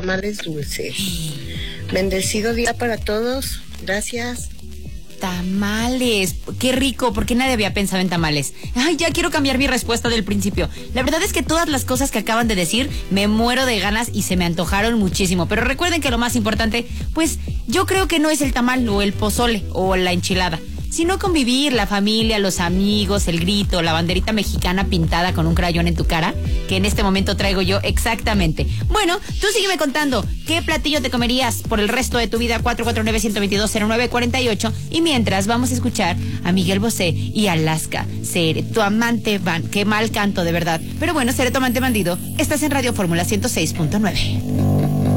tamales dulces. Bendecido día para todos. Gracias. Tamales, qué rico, porque nadie había pensado en tamales. Ay, ya quiero cambiar mi respuesta del principio. La verdad es que todas las cosas que acaban de decir me muero de ganas y se me antojaron muchísimo. Pero recuerden que lo más importante, pues yo creo que no es el tamal o el pozole o la enchilada, sino convivir, la familia, los amigos, el grito, la banderita mexicana pintada con un crayón en tu cara, que en este momento traigo yo exactamente. Bueno, tú sígueme contando, ¿qué platillo te comerías por el resto de tu vida? 449-122-0948. Y mientras, vamos a escuchar a Miguel Bosé y Alaska, Seré tu amante van. Qué mal canto, de verdad. Pero bueno, seré tu amante bandido. Estás en Radio Fórmula 106.9.